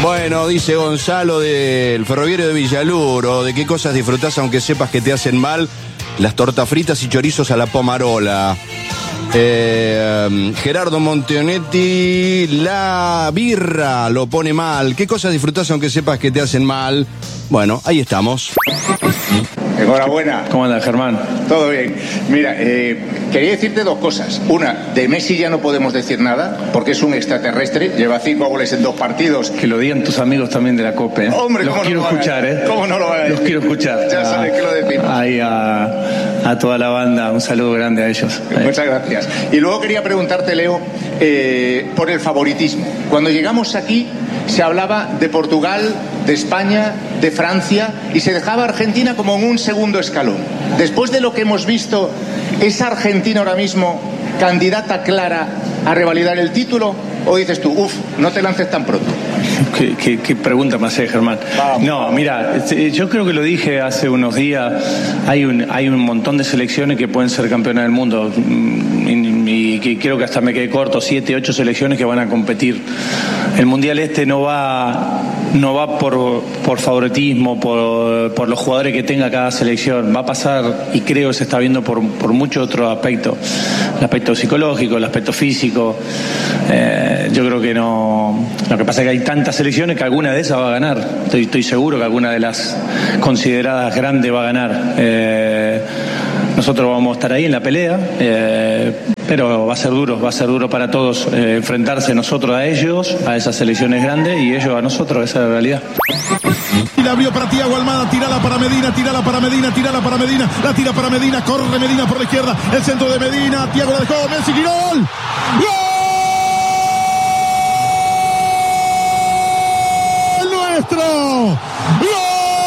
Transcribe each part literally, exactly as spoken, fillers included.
Bueno, dice Gonzalo del Ferroviario de Villaluro, ¿de qué cosas disfrutás aunque sepas que te hacen mal? Las tortas fritas y chorizos a la pomarola. Eh, Gerardo Monteonetti, la birra lo pone mal. ¿Qué cosas disfrutás aunque sepas que te hacen mal? Bueno, ahí estamos. Enhorabuena. ¿Cómo andas, Germán? Todo bien. Mira, eh, quería decirte dos cosas. Una, de Messi ya no podemos decir nada, porque es un extraterrestre, lleva cinco goles en dos partidos. Que lo digan tus amigos también de la COPE. ¿eh? Hombre, los ¿cómo quiero no lo escuchar, hagan? ¿eh? ¿Cómo no lo van a decir? Los quiero escuchar. Ya sabes que lo decimos. Ahí a, a toda la banda, un saludo grande a ellos. Muchas gracias. Y luego quería preguntarte, Leo, eh, por el favoritismo. Cuando llegamos aquí se hablaba de Portugal, de España, de Francia, y se dejaba a Argentina como en un segundo escalón. Después de lo que hemos visto, ¿es Argentina ahora mismo candidata clara a revalidar el título? ¿O dices tú, uff, no te lances tan pronto? ¿Qué, qué, qué pregunta me hace, Germán? Vamos. No, mira, yo creo que lo dije hace unos días, hay un, hay un montón de selecciones que pueden ser campeonas del mundo, y, y que creo que hasta me quedé corto, siete, ocho selecciones que van a competir. El Mundial este no va... no va por, por favoritismo, por, por los jugadores que tenga cada selección. Va a pasar, y creo que se está viendo por, por muchos otros aspectos. El aspecto psicológico, el aspecto físico. Eh, yo creo que no... Lo que pasa es que hay tantas selecciones que alguna de esas va a ganar. Estoy, estoy seguro que alguna de las consideradas grandes va a ganar. Eh, nosotros vamos a estar ahí en la pelea, eh, pero va a ser duro, va a ser duro para todos eh, enfrentarse nosotros a ellos, a esas selecciones grandes, y ellos a nosotros, esa es la realidad. Y la vio para Thiago Almada, tirala para Medina, tirala para Medina, tirala para Medina, la tira para Medina, corre Medina por la izquierda, el centro de Medina, Thiago la dejó, Messi, ¡gol! ¡Gol nuestro! ¡Gol!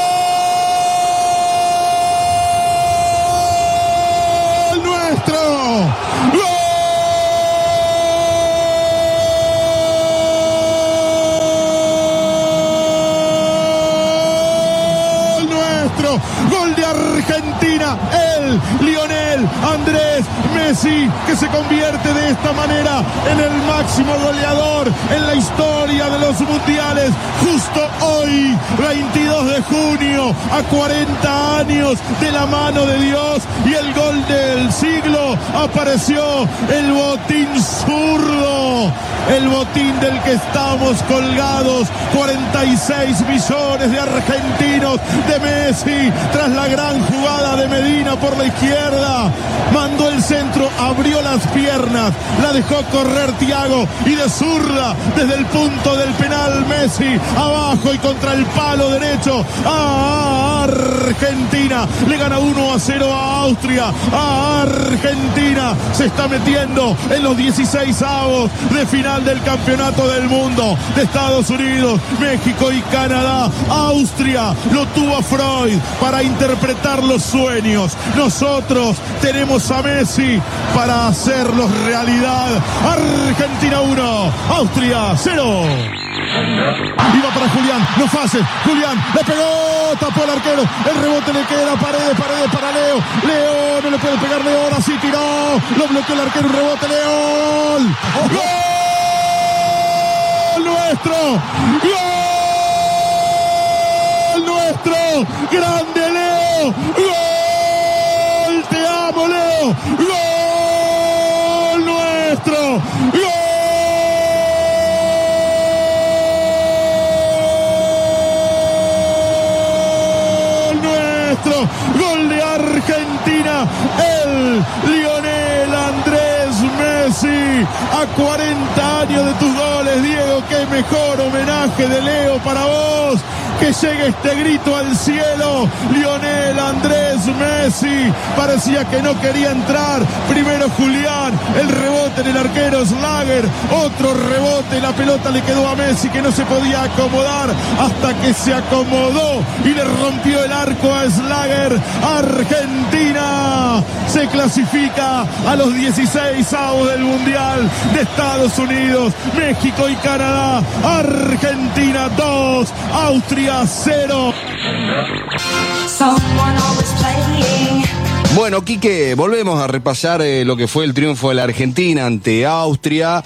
Gol de Argentina, el Lionel Andrés Messi, que se convierte de esta manera en el máximo goleador en la historia de los mundiales, justo hoy, veintidós de junio, a cuarenta años de la mano de Dios, y el gol del siglo. Apareció el botín zurdo, el botín del que estamos colgados, cuarenta y seis millones de argentinos, de Messi, tras la gran jugada de Medina por la izquierda, mandó el centro, abrió las piernas, la dejó correr Thiago, y de zurda, desde el punto del penal, Messi, abajo y contra el palo derecho, a Argentina, le gana uno a cero a Austria, a Argentina, se está metiendo en los dieciséis avos de final del campeonato del mundo, de Estados Unidos, México y Canadá. Austria lo tuvo a Freud para interpretar los sueños. Nosotros tenemos a Messi para hacerlos realidad. Argentina uno, Austria cero. Iba para Julián, no fácil, Julián, le pegó, tapó el arquero, el rebote le queda, Paredes, Paredes para Leo, Leo, no le puede pegar Leo, ahora sí tiró, lo bloqueó el arquero, un rebote, Leo, ¡gol nuestro! ¡Gol nuestro! ¡Grande Leo! ¡Gol! ¡Te amo, Leo! ¡Gol nuestro! ¡Gol! Gol de Argentina, el Lionel Andrés Messi, a cuarenta años de tus goles, Diego. Qué mejor homenaje de Leo para vos, que llegue este grito al cielo. Lionel Andrés Messi, parecía que no quería entrar, primero Julián, el rebote en el arquero Schlager, otro rebote, la pelota le quedó a Messi, que no se podía acomodar, hasta que se acomodó y le rompió el arco a Schlager. Argentina se clasifica a los dieciséis avos del Mundial de Estados Unidos, México y Canadá. Argentina dos, Austria cero. Bueno, Quique, volvemos a repasar eh, lo que fue el triunfo de la Argentina ante Austria.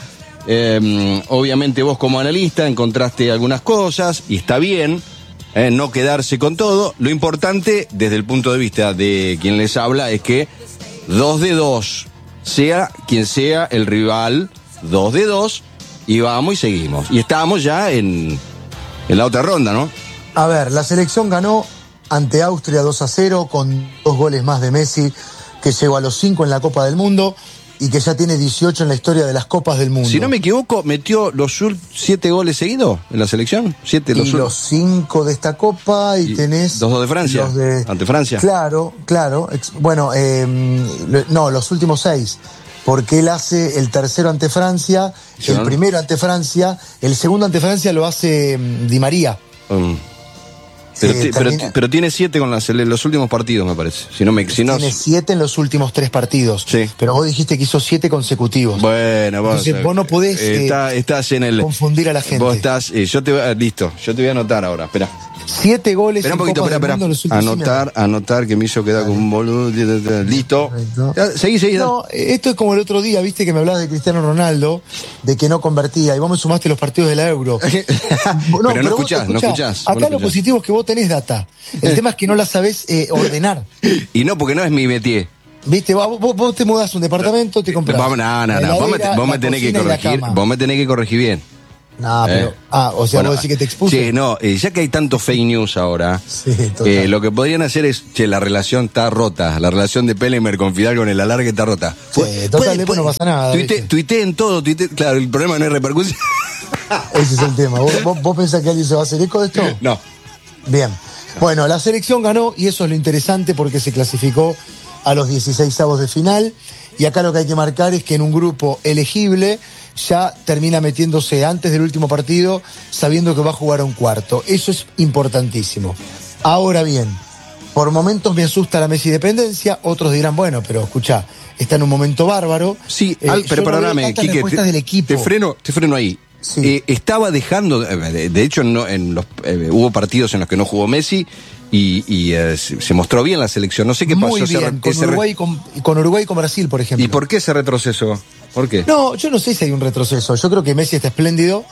Eh, obviamente vos como analista encontraste algunas cosas y está bien, eh, no quedarse con todo. Lo importante desde el punto de vista de quien les habla es que dos de dos, sea quien sea el rival, dos de dos, y vamos y seguimos. Y estamos ya en, en la otra ronda, ¿no? A ver, la selección ganó ante Austria dos a cero con dos goles más de Messi, que llegó a los cinco en la Copa del Mundo y que ya tiene dieciocho en la historia de las Copas del Mundo. Si no me equivoco, metió los siete goles seguidos en la selección. Siete, los y los cinco de esta Copa y, y tenés... Dos, dos de Francia, los de, ante Francia. Claro, claro. Bueno, eh, no, los últimos seis. Porque él hace el tercero ante Francia, sí, el ¿no? primero ante Francia, el segundo ante Francia lo hace um, Di María. Um. Pero, eh, pero, pero tiene siete con las, los últimos partidos, me parece. Si no me, si no... Tiene siete en los últimos tres partidos. Sí. Pero vos dijiste que hizo siete consecutivos. Bueno, vos, Entonces vos no podés eh, está, eh, estás en el, confundir a la gente. Vos estás, eh, yo te voy a, listo, yo te voy a anotar ahora, espera. Siete goles espera un en poquito, Copas espera, del espera. Mundo en los Anotar, anotar, que me hizo quedar como un boludo. Listo. Ya, seguí, seguí. No, esto es como el otro día, viste que me hablabas de Cristiano Ronaldo, de que no convertía, y vos me sumaste los partidos de la Euro. no, pero, pero no escuchás, no escuchás. Acá no lo escuchás. positivo es que vos tenés data. El tema es que no la sabés eh, ordenar. Y no, porque no es mi métier. Viste, vos, vos, vos te mudás a un departamento, te compras. Vamos, no, no, no. Vos me, vos me tenés que corregir. Vos me tenés que corregir bien. No, pero. Eh. Ah, o sea, bueno, vos decís que te expuse. Sí, no, eh, ya que hay tanto fake news ahora, sí, eh, lo que podrían hacer es, che, la relación está rota. La relación de Pellemer con Fidalgo en el alargue está rota. Sí, total, después no pasa nada. Tuite, tuiteen todo, tuite, claro, el problema no es repercusión. Ese es el tema. ¿Vos, vos, ¿Vos pensás que alguien se va a hacer eco de esto? No. Bien. Bueno, la selección ganó y eso es lo interesante porque se clasificó a los dieciseisavos de final. Y acá lo que hay que marcar es que en un grupo elegible ya termina metiéndose antes del último partido sabiendo que va a jugar a un cuarto. Eso es importantísimo. Ahora bien, por momentos me asusta la Messi dependencia, otros dirán, bueno, pero escuchá, está en un momento bárbaro. Sí, eh, al, pero perdóname, Quique, te, del equipo. te freno, te freno ahí. Sí. Eh, estaba dejando, de, de hecho no, en los, eh, hubo partidos en los que no jugó Messi y, y eh, se mostró bien la selección. No sé qué Muy pasó. Bien, se, con, Uruguay, con, con Uruguay y con Brasil, por ejemplo. ¿Y por qué ese retroceso? ¿Por qué? No, yo no sé si hay un retroceso. Yo creo que Messi está espléndido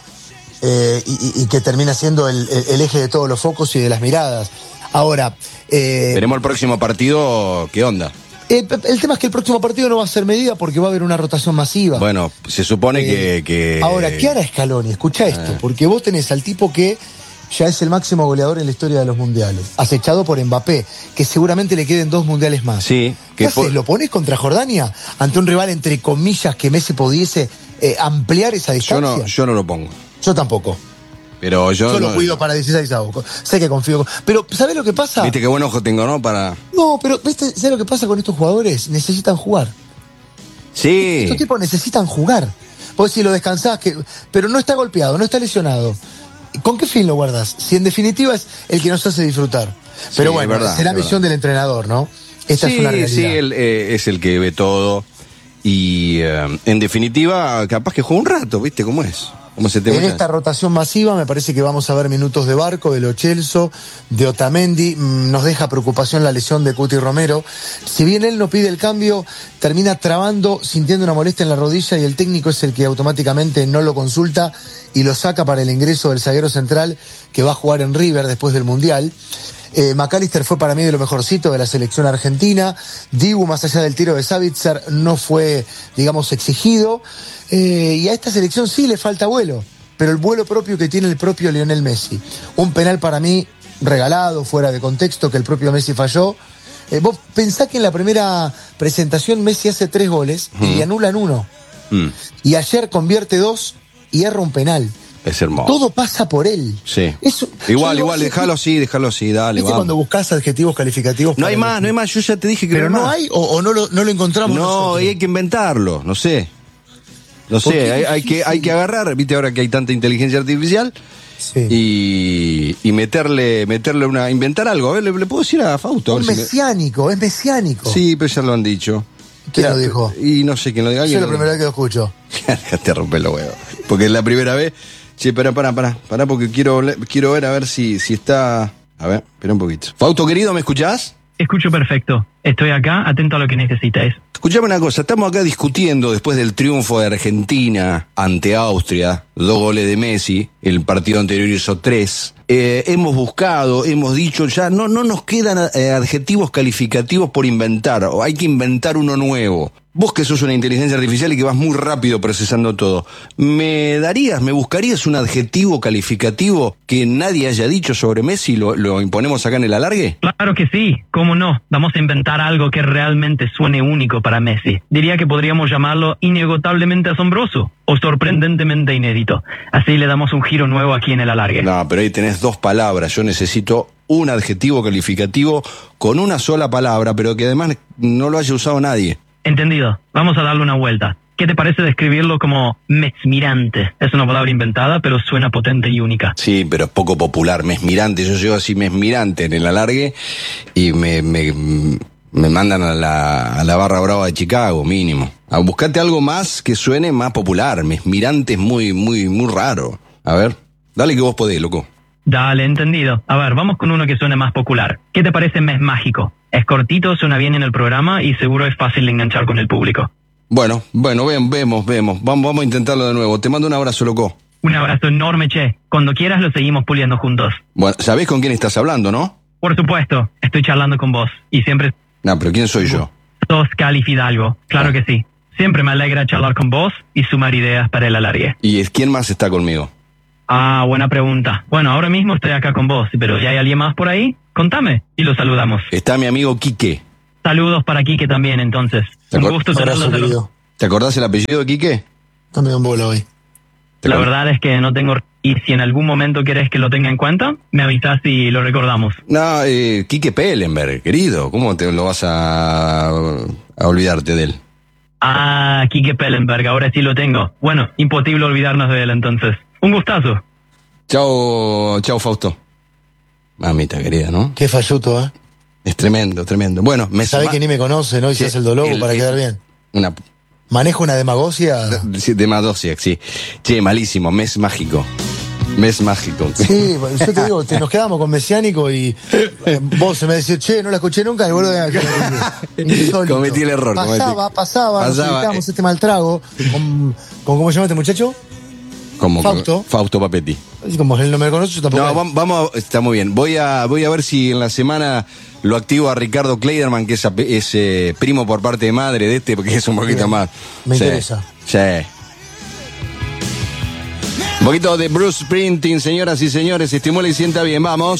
eh, y, y que termina siendo el, el eje de todos los focos y de las miradas. Ahora... Eh, Veremos el próximo partido, ¿qué onda? Eh, el tema es que el próximo partido no va a ser medida porque va a haber una rotación masiva. Bueno, se supone eh, que, que... Ahora, ¿qué hará Scaloni? Escucha esto, ah. porque vos tenés al tipo que ya es el máximo goleador en la historia de los mundiales, acechado por Mbappé, que seguramente le queden dos mundiales más. Sí. ¿Qué haces? Por... ¿Lo pones contra Jordania? Ante un rival, entre comillas, que Messi pudiese eh, ampliar esa distancia. Yo no, yo no lo pongo. Yo tampoco. Pero yo, yo no, lo cuido para dieciséis avos. Sé que confío. Pero, ¿sabés lo que pasa? Viste qué buen ojo tengo, ¿no? Para... No, pero, ¿viste? ¿Sabés lo que pasa con estos jugadores? Necesitan jugar. Sí. Estos tipos necesitan jugar. Vos si lo descansás, que... pero no está golpeado, no está lesionado. ¿Con qué fin lo guardás? Si en definitiva es el que nos hace disfrutar. Pero sí, bueno, verdad, será misión del entrenador, ¿no? Esta sí, es una realidad. Sí, él eh, es el que ve todo. Y eh, en definitiva, capaz que juega un rato, ¿viste cómo es? ¿Cómo se te en esta rotación masiva me parece que vamos a ver minutos de Barco, de Lo Celso, de Otamendi. Nos deja preocupación la lesión de Cuti Romero. Si bien él no pide el cambio, termina trabando, sintiendo una molestia en la rodilla y el técnico es el que automáticamente no lo consulta y lo saca para el ingreso del zaguero central que va a jugar en River después del Mundial. Eh, McAllister fue para mí de lo mejorcito de la selección argentina. Dibu, más allá del tiro de Savitzer, no fue, digamos, exigido. Eh, y a esta selección sí le falta vuelo, pero el vuelo propio que tiene el propio Lionel Messi. Un penal para mí regalado, fuera de contexto, que el propio Messi falló. Eh, vos pensá que en la primera presentación Messi hace tres goles mm. y le anulan uno. Mm. Y ayer convierte dos y erra un penal. Es hermoso. Todo pasa por él. Sí. Eso, igual, igual, déjalo así, déjalo así, dale. ¿Viste cuando buscas adjetivos calificativos? No hay más, no hay más, yo ya te dije que pero no hay. ¿Pero no hay? ¿O, o no, lo, no lo encontramos? No, nosotros? Hay que inventarlo, no sé. No sé, hay, hay, que, hay que agarrar, viste ahora que hay tanta inteligencia artificial, sí. y, y meterle, meterle una, inventar algo. A ver, le, le puedo decir a Fausto. Es mesiánico, me... es mesiánico. Sí, pero ya lo han dicho. ¿Quién lo dijo? Y no sé quién lo dijo. Yo es la primera vez que lo escucho. Te rompe los huevos. Porque es la primera vez. Che, pará, pará, pará, pará, porque quiero, quiero ver a ver si, si está... A ver, espera un poquito. Fausto, querido, ¿me escuchás? Escucho perfecto. Estoy acá, atento a lo que necesites. Escuchame una cosa, estamos acá discutiendo después del triunfo de Argentina ante Austria, dos goles de Messi, el partido anterior hizo tres. Eh, hemos buscado, hemos dicho ya, no, no nos quedan eh, adjetivos calificativos por inventar, o hay que inventar uno nuevo. Vos que sos una inteligencia artificial y que vas muy rápido procesando todo, ¿me darías, me buscarías un adjetivo calificativo que nadie haya dicho sobre Messi y lo, lo imponemos acá en el alargue? Claro que sí, cómo no. Vamos a inventar algo que realmente suene único para Messi. Diría que podríamos llamarlo inegotablemente asombroso o sorprendentemente inédito. Así le damos un giro nuevo aquí en el alargue. No, pero ahí tenés dos palabras. Yo necesito un adjetivo calificativo con una sola palabra, pero que además no lo haya usado nadie. Entendido. Vamos a darle una vuelta. ¿Qué te parece describirlo como mesmirante? Es una palabra inventada, pero suena potente y única. Sí, pero es poco popular. Mesmirante. Yo llego así mesmirante en el alargue y me, me, me mandan a la, a la barra brava de Chicago, mínimo. A buscarte algo más que suene más popular. Mesmirante es muy, muy, muy raro. A ver, dale que vos podés, loco. Dale, entendido. A ver, vamos con uno que suene más popular. ¿Qué te parece mes mágico? Es cortito, suena bien en el programa y seguro es fácil de enganchar con el público. Bueno, bueno, ven, vemos, vemos. Vamos, vamos a intentarlo de nuevo. Te mando un abrazo, loco. Un abrazo enorme, che. Cuando quieras lo seguimos puliendo juntos. Bueno, ¿sabés con quién estás hablando, no? Por supuesto, estoy charlando con vos. Y siempre... No, pero ¿quién soy yo? Sos Cali Fidalgo, claro ah. que sí. Siempre me alegra charlar con vos y sumar ideas para el alargue. ¿Y quién más está conmigo? Ah, buena pregunta. Bueno, ahora mismo estoy acá con vos, pero ¿ya hay alguien más por ahí? Contame y lo saludamos. Está mi amigo Quique. Saludos para Quique también, entonces. Un gusto tenerlos. ¿Te acordás el apellido de Quique? Dame un bola hoy. La verdad es que no tengo... Y si en algún momento querés que lo tenga en cuenta, me avisás y lo recordamos. No, eh, Quique Pellenberg, querido. ¿Cómo te lo vas a, a olvidarte de él? Ah, Quique Pellenberg, ahora sí lo tengo. Bueno, imposible olvidarnos de él entonces. Un gustazo. Chao, chao Fausto. Mamita querida, ¿no? Qué falluto, ¿eh? Es tremendo, tremendo. Bueno, me sabe que ni me conoce, ¿no? Y sí, se hace el dolor para el, quedar bien. Una... Manejo una demagogia. Sí, demagogia, sí. Che, malísimo, mes mágico. Mes mágico. Sí, yo te digo, te, nos quedamos con Mesiánico y eh, vos se me decís, che, no la escuché nunca, y vuelvo a... Cometí el error. Pasaba, cometí. pasaba, nos evitábamos eh. este mal trago con, con, ¿cómo se llama este muchacho? Como Fausto. Fausto Papetti. Así como él no me conoce, yo tampoco. No, vamos, vamos a, está muy bien. Voy a, voy a ver si en la semana lo activo a Ricardo Kleiderman, que es, es eh, primo por parte de madre de este, porque es un poquito bien. más. Me sí, interesa. Sí. Un poquito de Bruce Springsteen, señoras y señores, estimula y sienta bien, vamos.